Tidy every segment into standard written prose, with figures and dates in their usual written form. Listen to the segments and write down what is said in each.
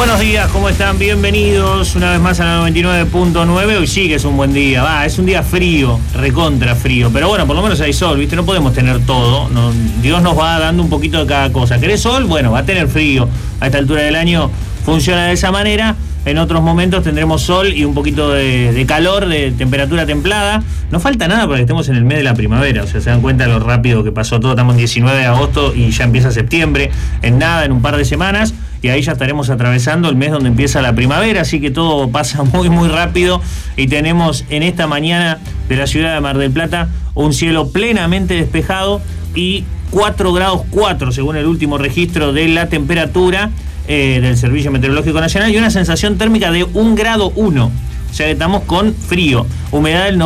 Buenos días, ¿cómo están? Bienvenidos una vez más a la 99.9. Hoy sí que es un buen día, es un día frío, recontra frío, pero bueno, por lo menos hay sol, ¿viste? No podemos tener todo, no, Dios nos va dando un poquito de cada cosa. ¿Querés sol? Bueno, va a tener frío. A esta altura del año funciona de esa manera. En otros momentos tendremos sol y un poquito de calor, de temperatura templada. No falta nada para que estemos en el mes de la primavera. O sea, se dan cuenta lo rápido que pasó todo. Estamos en 19 de agosto y ya empieza septiembre. En nada, en un par de semanas. Y ahí ya estaremos atravesando el mes donde empieza la primavera. Así que todo pasa muy, muy rápido. Y tenemos en esta mañana de la ciudad de Mar del Plata un cielo plenamente despejado y 4 grados 4 según el último registro de la temperatura del Servicio Meteorológico Nacional, y una sensación térmica de 1 grado 1. O sea que estamos con frío. Humedad del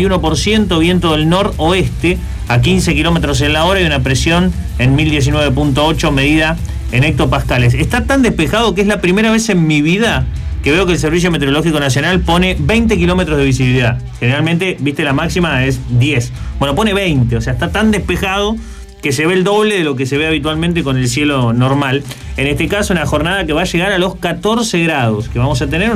91%, viento del noroeste a 15 kilómetros en la hora y una presión en 1019.8 medida en hectopascales. Está tan despejado que es la primera vez en mi vida que veo que el Servicio Meteorológico Nacional pone 20 kilómetros de visibilidad. Generalmente, viste, la máxima es 10. Bueno, pone 20, o sea, está tan despejado que se ve el doble de lo que se ve habitualmente con el cielo normal. En este caso, una jornada que va a llegar a los 14 grados, que vamos a tener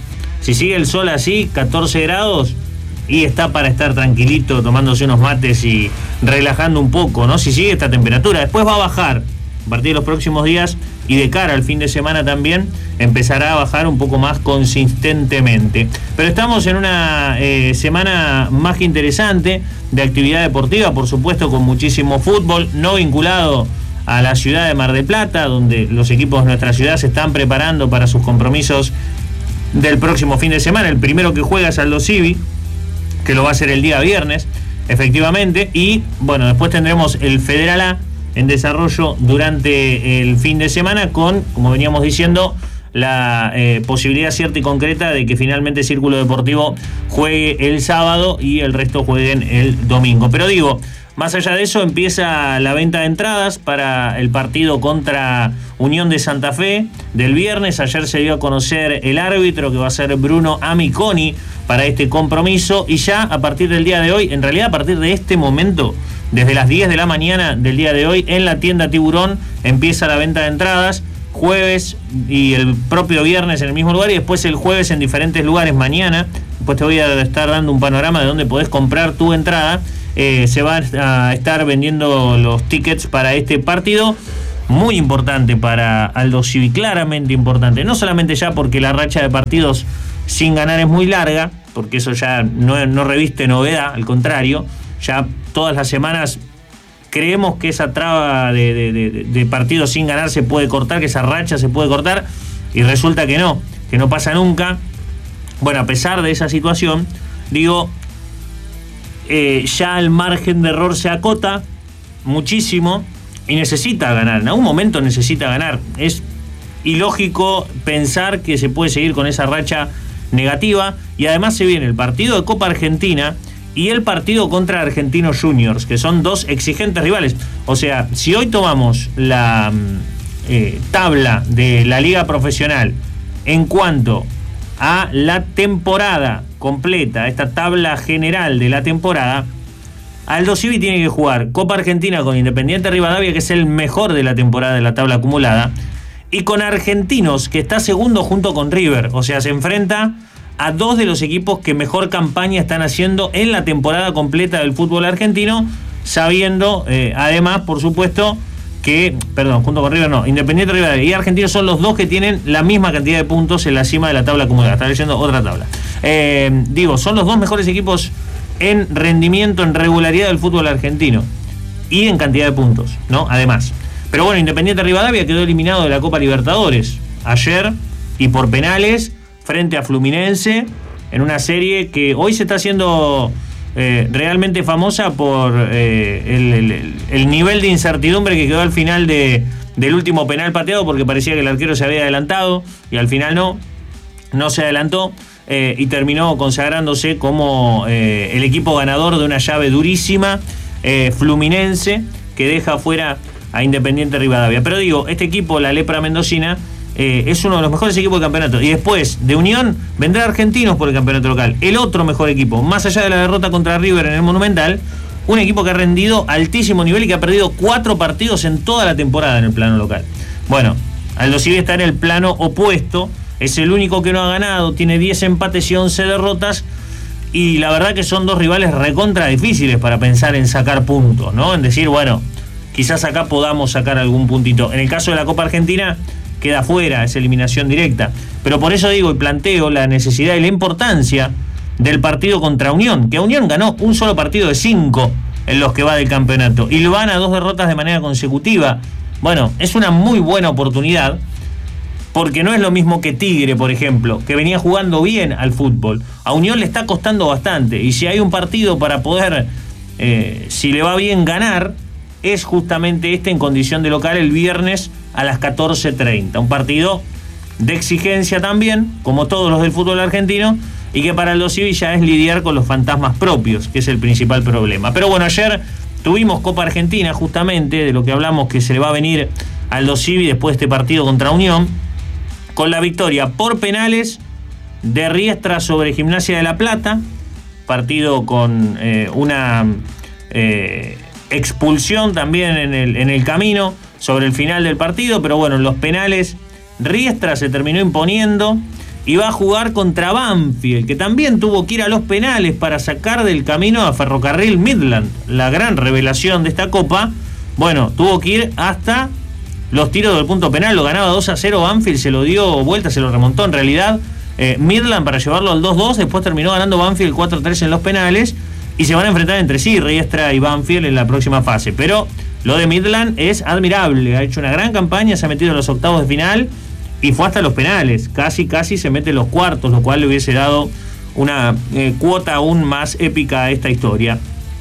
si sigue el sol así, 14 grados, y está para estar tranquilito, tomándose unos mates y relajando un poco, ¿no? Si sigue esta temperatura, después va a bajar a partir de los próximos días, y de cara al fin de semana también empezará a bajar un poco más consistentemente. Pero estamos en una semana más que interesante de actividad deportiva, por supuesto, con muchísimo fútbol, no vinculado a la ciudad de Mar del Plata, donde los equipos de nuestra ciudad se están preparando para sus compromisos del próximo fin de semana. El primero que juega es Aldo Civi, que lo va a hacer el día viernes, efectivamente, y bueno, después tendremos el Federal A en desarrollo durante el fin de semana con, como veníamos diciendo, la posibilidad cierta y concreta de que finalmente Círculo Deportivo juegue el sábado y el resto jueguen el domingo. Pero digo, más allá de eso, empieza la venta de entradas para el partido contra Unión de Santa Fe del viernes. Ayer se dio a conocer el árbitro, que va a ser Bruno Amiconi, para este compromiso, y ya a partir del día de hoy, en realidad a partir de este momento, desde las 10 de la mañana del día de hoy, en la tienda Tiburón empieza la venta de entradas, jueves y el propio viernes en el mismo lugar, y después el jueves en diferentes lugares mañana. Después te voy a estar dando un panorama de dónde podés comprar tu entrada. Se van a estar vendiendo los tickets para este partido, muy importante para Aldo Civi, claramente importante, no solamente ya porque la racha de partidos sin ganar es muy larga, porque eso ya no reviste novedad, al contrario, ya todas las semanas creemos que esa traba de partidos sin ganar se puede cortar, que esa racha se puede cortar, y resulta que no pasa nunca. Bueno, a pesar de esa situación, digo, ya el margen de error se acota muchísimo y necesita ganar, en algún momento necesita ganar. Es ilógico pensar que se puede seguir con esa racha negativa, y además se viene el partido de Copa Argentina y el partido contra Argentinos Juniors, que son dos exigentes rivales. O sea, si hoy tomamos la tabla de la Liga Profesional en cuanto a la temporada completa, esta tabla general de la temporada, Aldo Civi tiene que jugar Copa Argentina con Independiente Rivadavia, que es el mejor de la temporada de la tabla acumulada, y con Argentinos, que está segundo junto con River. O sea, se enfrenta a dos de los equipos que mejor campaña están haciendo en la temporada completa del fútbol argentino, sabiendo, además, por supuesto, que, junto con River no, Independiente Rivadavia y Argentinos son los dos que tienen la misma cantidad de puntos en la cima de la tabla acumulada. Está leyendo otra tabla. Son los dos mejores equipos en rendimiento, en regularidad del fútbol argentino y en cantidad de puntos, ¿no? Además. Pero bueno, Independiente Rivadavia quedó eliminado de la Copa Libertadores ayer, y por penales, frente a Fluminense, en una serie que hoy se está haciendo realmente famosa por el nivel de incertidumbre que quedó al final del último penal pateado, porque parecía que el arquero se había adelantado y al final no se adelantó, y terminó consagrándose como el equipo ganador de una llave durísima, Fluminense, que deja fuera a Independiente Rivadavia. Pero digo, este equipo, la Lepra Mendocina, es uno de los mejores equipos del campeonato, y después de Unión vendrá Argentinos por el campeonato local, el otro mejor equipo, más allá de la derrota contra River en el Monumental, un equipo que ha rendido altísimo nivel y que ha perdido 4 partidos en toda la temporada en el plano local. Bueno, Aldo Civi está en el plano opuesto, es el único que no ha ganado, tiene 10 empates y 11 derrotas, y la verdad que son dos rivales recontra difíciles para pensar en sacar puntos, ¿no? En decir, bueno, quizás acá podamos sacar algún puntito. En el caso de la Copa Argentina, queda fuera, es eliminación directa. Pero por eso digo y planteo la necesidad y la importancia del partido contra Unión, que Unión ganó un solo partido de 5 en los que va del campeonato, y lo van a 2 derrotas de manera consecutiva. Bueno, es una muy buena oportunidad, porque no es lo mismo que Tigre, por ejemplo, que venía jugando bien al fútbol. A Unión le está costando bastante, y si hay un partido para poder, si le va bien, ganar, es justamente este en condición de local el viernes a las 14:30. Un partido de exigencia también, como todos los del fútbol argentino, y que para Aldo Civi ya es lidiar con los fantasmas propios, que es el principal problema. Pero bueno, ayer tuvimos Copa Argentina, justamente, de lo que hablamos que se le va a venir a Aldo Civi después de este partido contra Unión, con la victoria por penales de Riestra sobre Gimnasia de La Plata, partido con una expulsión también en el camino sobre el final del partido, pero bueno, en los penales Riestra se terminó imponiendo y va a jugar contra Banfield, que también tuvo que ir a los penales para sacar del camino a Ferrocarril Midland, la gran revelación de esta Copa. Bueno, tuvo que ir hasta los tiros del punto penal, lo ganaba 2-0 Banfield, se lo dio vuelta, se lo remontó en realidad Midland para llevarlo al 2-2, después terminó ganando Banfield 4-3 en los penales, y se van a enfrentar entre sí Riestra y Banfield en la próxima fase. Pero lo de Midland es admirable, ha hecho una gran campaña, se ha metido en los octavos de final y fue hasta los penales, casi se mete en los cuartos, lo cual le hubiese dado una cuota aún más épica a esta historia.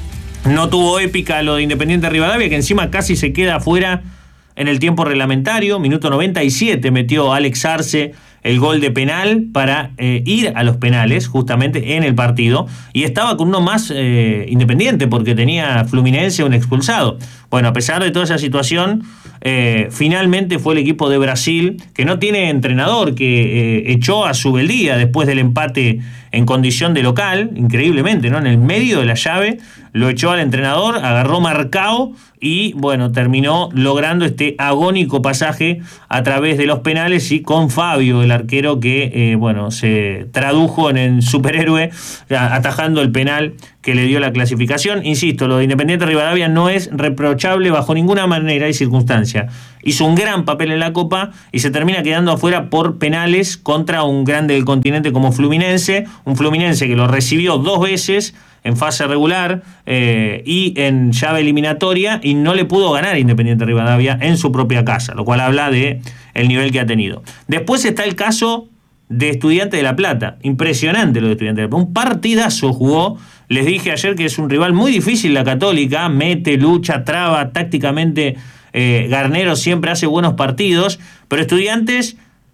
No tuvo épica lo de Independiente Rivadavia, que encima casi se queda afuera en el tiempo reglamentario. Minuto 97 metió Alex Arce el gol de penal para ir a los penales justamente en el partido, y estaba con uno más Independiente porque tenía Fluminense un expulsado. Bueno, a pesar de toda esa situación, finalmente fue el equipo de Brasil, que no tiene entrenador, que echó a Subeldía después del empate en condición de local, increíblemente, ¿no? En el medio de la llave lo echó al entrenador, agarró Marcao y bueno, terminó logrando este agónico pasaje a través de los penales, y con Fabio, el arquero, que bueno, se tradujo en el superhéroe atajando el penal que le dio la clasificación. Insisto, lo de Independiente Rivadavia no es reprochable bajo ninguna manera y circunstancia. Hizo un gran papel en la Copa y se termina quedando afuera por penales contra un grande del continente como Fluminense, un Fluminense que lo recibió 2 veces en fase regular y en llave eliminatoria, y no le pudo ganar Independiente Rivadavia en su propia casa, lo cual habla de el nivel que ha tenido. Después está el caso de Estudiantes de La Plata, impresionante lo de Estudiantes de La Plata, un partidazo jugó. Les dije ayer que es un rival muy difícil la Católica, mete, lucha, traba, tácticamente Garnero siempre hace buenos partidos, pero Estudiantes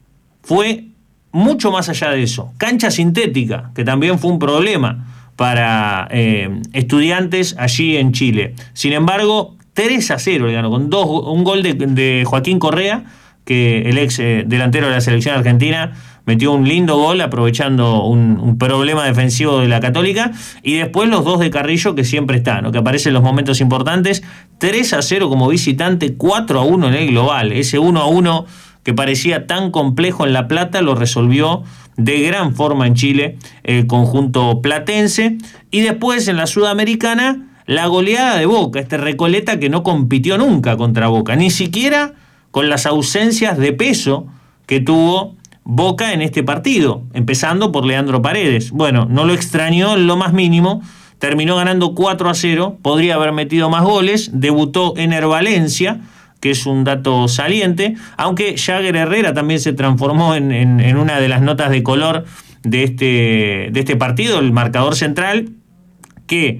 fue mucho más allá de eso. Cancha sintética, que también fue un problema para Estudiantes allí en Chile. Sin embargo, 3-0 le ganó, con un gol de Joaquín Correa, que el ex delantero de la selección argentina metió un lindo gol aprovechando un problema defensivo de la Católica, y después los 2 de Carrillo, que siempre está, ¿no? Que aparece en los momentos importantes. 3-0 como visitante, 4-1 en el global. Ese 1-1 que parecía tan complejo en La Plata lo resolvió de gran forma en Chile el conjunto platense. Y después en la Sudamericana, la goleada de Boca, Recoleta que no compitió nunca contra Boca, ni siquiera con las ausencias de peso que tuvo Boca en este partido, empezando por Leandro Paredes. Bueno, no lo extrañó en lo más mínimo, terminó ganando 4-0, podría haber metido más goles, debutó Ener Valencia, que es un dato saliente, aunque Jagger Herrera también se transformó en una de las notas de color de este partido, el marcador central, que,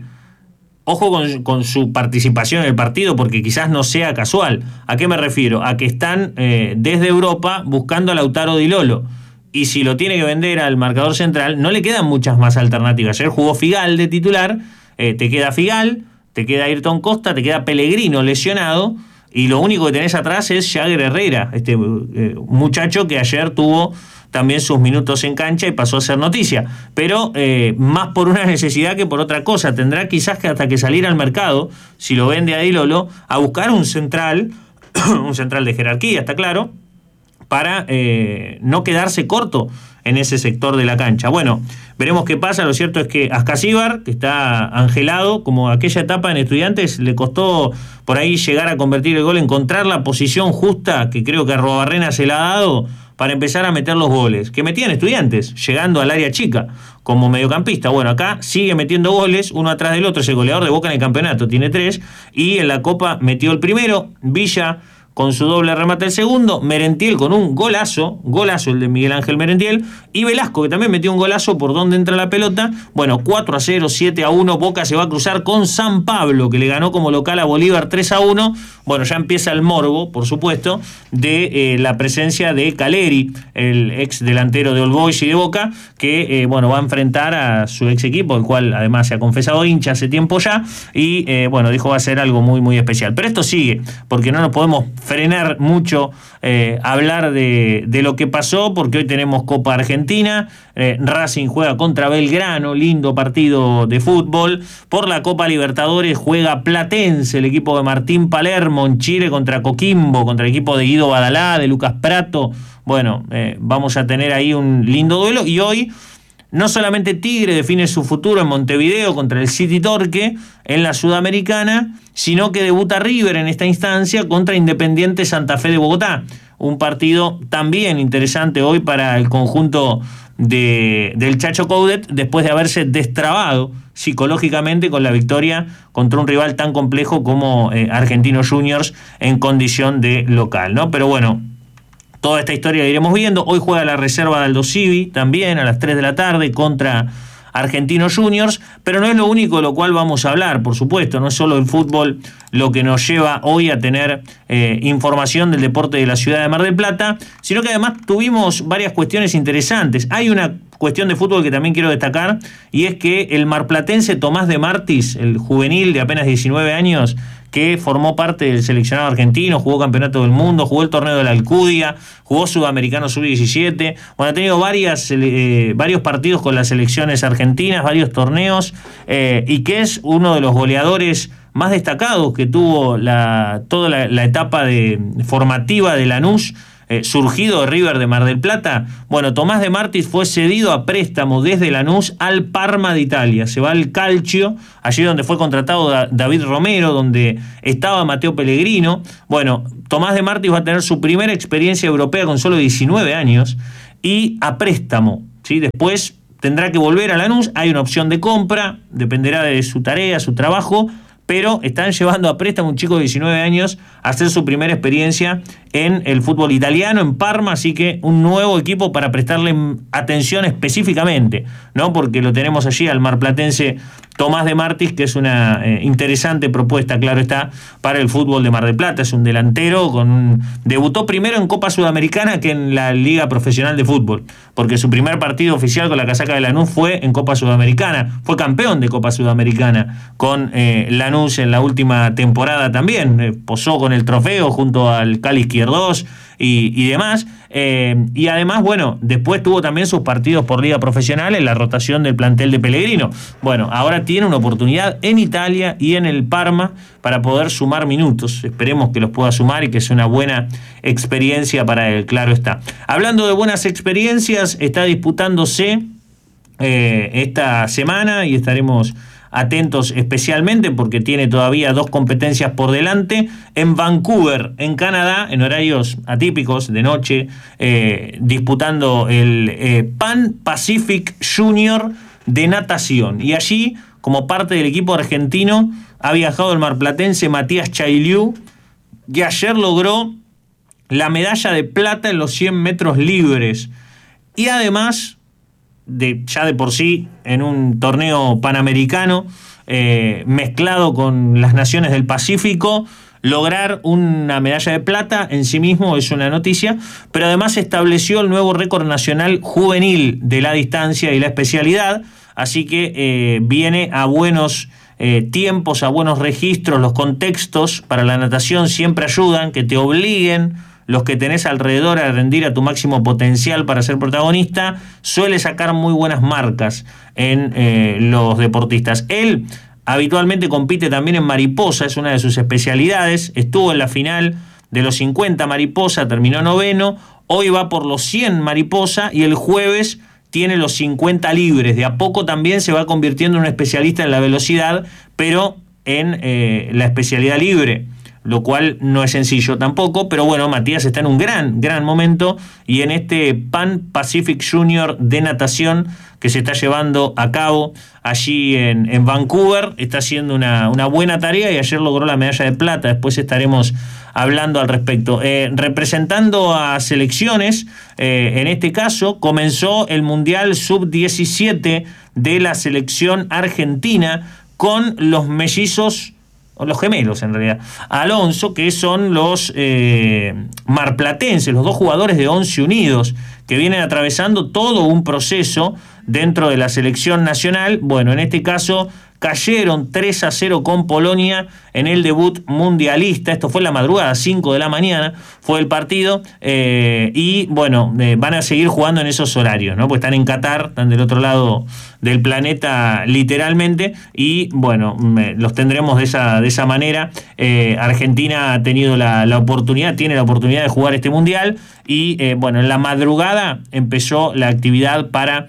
ojo con su participación en el partido, porque quizás no sea casual. ¿A qué me refiero? A que están desde Europa buscando a Lautaro Di Lolo, y si lo tiene que vender al marcador central, no le quedan muchas más alternativas. Ayer jugó Figal de titular, te queda Figal, te queda Ayrton Costa, te queda Pellegrino lesionado, y lo único que tenés atrás es Jagger Herrera, muchacho que ayer tuvo también sus minutos en cancha y pasó a ser noticia, pero más por una necesidad que por otra cosa. Tendrá quizás que hasta que salir al mercado, si lo vende a Di Lolo, a buscar un central de jerarquía, está claro, para no quedarse corto en ese sector de la cancha. Bueno, veremos qué pasa. Lo cierto es que Ascasíbar, que está angelado, como aquella etapa en Estudiantes, le costó por ahí llegar a convertir el gol, encontrar la posición justa, que creo que Arruabarrena se la ha dado, para empezar a meter los goles, que metían Estudiantes, llegando al área chica, como mediocampista. Bueno, acá sigue metiendo goles, uno atrás del otro, es el goleador de Boca en el campeonato, tiene 3, y en la Copa metió el primero, Villa con su doble remate el segundo, Merentiel con un golazo el de Miguel Ángel Merentiel, y Velasco, que también metió un golazo por donde entra la pelota. Bueno, 4-0, 7-1, Boca se va a cruzar con San Pablo, que le ganó como local a Bolívar 3-1. Bueno, ya empieza el morbo, por supuesto, de la presencia de Caleri, el ex delantero de All Boys y de Boca, que bueno, va a enfrentar a su ex equipo, el cual además se ha confesado hincha hace tiempo ya, y bueno, dijo va a ser algo muy, muy especial. Pero esto sigue, porque no nos podemos frenar mucho hablar de lo que pasó, porque hoy tenemos Copa Argentina, Racing juega contra Belgrano, lindo partido de fútbol. Por la Copa Libertadores juega Platense, el equipo de Martín Palermo, en Chile contra Coquimbo, contra el equipo de Guido Badalá, de Lucas Prato. Bueno, vamos a tener ahí un lindo duelo, y hoy no solamente Tigre define su futuro en Montevideo contra el City Torque en la Sudamericana, sino que debuta River en esta instancia contra Independiente Santa Fe de Bogotá. Un partido también interesante hoy para el conjunto del Chacho Coudet, después de haberse destrabado psicológicamente con la victoria contra un rival tan complejo como Argentinos Juniors en condición de local, ¿no? Pero bueno, toda esta historia la iremos viendo. Hoy juega la reserva de Aldo Civi también a las 3 de la tarde contra Argentinos Juniors, pero no es lo único de lo cual vamos a hablar, por supuesto. No es solo el fútbol lo que nos lleva hoy a tener información del deporte de la ciudad de Mar del Plata, sino que además tuvimos varias cuestiones interesantes. Hay una cuestión de fútbol que también quiero destacar, y es que el marplatense Tomás de Martis, el juvenil de apenas 19 años, que formó parte del seleccionado argentino, jugó Campeonato del Mundo, jugó el torneo de la Alcudia, jugó Sudamericano Sub-17, bueno, ha tenido varios partidos con las selecciones argentinas, varios torneos, y que es uno de los goleadores más destacados que tuvo toda la etapa formativa de Lanús, surgido de River de Mar del Plata. Bueno, Tomás de Martis fue cedido a préstamo desde Lanús al Parma de Italia. Se va al Calcio, allí donde fue contratado David Romero, donde estaba Matteo Pellegrino. Bueno, Tomás de Martis va a tener su primera experiencia europea con solo 19 años y a préstamo, ¿sí? Después tendrá que volver a Lanús. Hay una opción de compra, dependerá de su tarea, su trabajo, pero están llevando a préstamo a un chico de 19 años a hacer su primera experiencia en el fútbol italiano, en Parma, así que un nuevo equipo para prestarle atención específicamente, ¿no? Porque lo tenemos allí al marplatense Tomás de Martis, que es una interesante propuesta, claro está, para el fútbol de Mar del Plata. Es un delantero, debutó primero en Copa Sudamericana que en la Liga Profesional de Fútbol, porque su primer partido oficial con la casaca de Lanús fue en Copa Sudamericana. Fue campeón de Copa Sudamericana con Lanús en la última temporada también. Posó con el trofeo junto al Cali Izquierdos y demás. Y además, bueno, después tuvo también sus partidos por Liga Profesional en la rotación del plantel de Pellegrino. Bueno, ahora tiene una oportunidad en Italia y en el Parma para poder sumar minutos. Esperemos que los pueda sumar y que sea una buena experiencia para él, claro está. Hablando de buenas experiencias, está disputándose esta semana, y estaremos atentos especialmente porque tiene todavía 2 competencias por delante, en Vancouver, en Canadá, en horarios atípicos de noche, disputando el Pan Pacific Junior de natación. Y allí, como parte del equipo argentino, ha viajado el marplatense Matías Chailiu, que ayer logró la medalla de plata en los 100 metros libres. Y además, ya de por sí, en un torneo panamericano mezclado con las naciones del Pacífico, lograr una medalla de plata en sí mismo es una noticia, pero además estableció el nuevo récord nacional juvenil de la distancia y la especialidad, así que viene a buenos tiempos, a buenos registros. Los contextos para la natación siempre ayudan, que te obliguen los que tenés alrededor a rendir a tu máximo potencial para ser protagonista, suele sacar muy buenas marcas en los deportistas. Él habitualmente compite también en mariposa, es una de sus especialidades, estuvo en la final de los 50 mariposa, terminó 9º, Hoy va por los 100 mariposa y el jueves tiene los 50 libres. De a poco también se va convirtiendo en un especialista en la velocidad, pero en la especialidad libre, lo cual no es sencillo tampoco, pero bueno, Matías está en un gran momento y en este Pan Pacific Junior de natación que se está llevando a cabo allí en Vancouver, está haciendo una buena tarea y ayer logró la medalla de plata. Después estaremos hablando al respecto. Representando a selecciones, en este caso comenzó el Mundial Sub-17 de la selección argentina con los mellizos, o los gemelos en realidad, Alonso, que son los marplatenses, los 2 jugadores de Once Unidos, que vienen atravesando todo un proceso dentro de la selección nacional. Bueno, en este caso cayeron 3-0 con Polonia en el debut mundialista. Esto fue en la madrugada, 5 de la mañana fue el partido, y bueno, van a seguir jugando en esos horarios, ¿no? Pues están en Qatar, están del otro lado del planeta literalmente, y bueno, los tendremos de esa manera. Argentina ha tenido tiene la oportunidad de jugar este mundial, y bueno, en la madrugada empezó la actividad para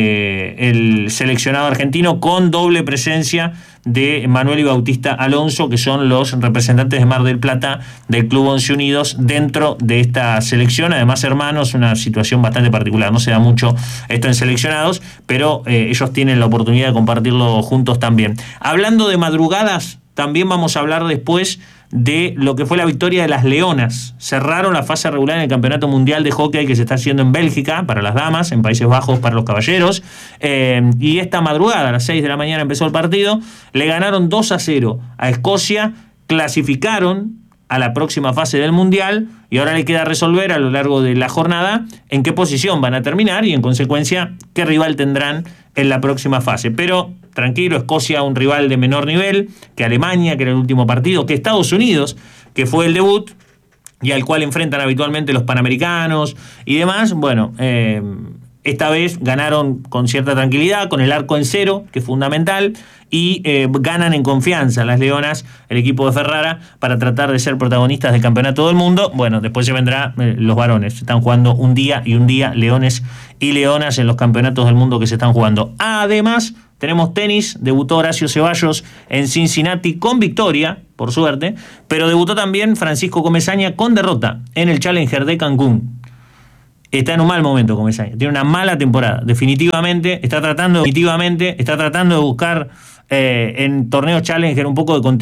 el seleccionado argentino, con doble presencia de Manuel y Bautista Alonso, que son los representantes de Mar del Plata del Club Once Unidos dentro de esta selección. Además, hermanos, una situación bastante particular, no se da mucho esto en seleccionados, pero ellos tienen la oportunidad de compartirlo juntos también. Hablando de madrugadas, también vamos a hablar después de lo que fue la victoria de las Leonas. Cerraron la fase regular en el Campeonato Mundial de Hockey que se está haciendo en Bélgica para las damas, en Países Bajos para los caballeros, y esta madrugada a las 6 de la mañana empezó el partido. Le ganaron 2-0 a Escocia, clasificaron a la próxima fase del Mundial, y ahora le queda resolver a lo largo de la jornada en qué posición van a terminar y en consecuencia qué rival tendrán en la próxima fase. Pero tranquilo, Escocia, un rival de menor nivel que Alemania, que era el último partido, que Estados Unidos, que fue el debut y al cual enfrentan habitualmente los panamericanos y demás. Bueno, esta vez ganaron con cierta tranquilidad, con el arco en cero, que es fundamental, y ganan en confianza las Leonas, el equipo de Ferrara, para tratar de ser protagonistas del Campeonato del Mundo. Bueno, después se vendrá los varones, están jugando un día y un día, Leones y Leonas, en los campeonatos del mundo que se están jugando. Además, tenemos tenis, debutó Horacio Ceballos en Cincinnati con victoria, por suerte, pero debutó también Francisco Comesaña con derrota en el Challenger de Cancún. Está en un mal momento Comesaña, tiene una mala temporada, definitivamente está tratando de buscar en torneos Challenger un poco de continuidad.